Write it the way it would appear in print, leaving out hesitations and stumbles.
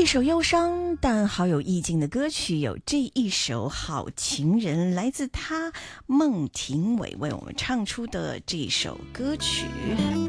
首忧伤但好有意境的歌曲，有这一首《好情人》，来自他孟庭苇为我们唱出的这首歌曲。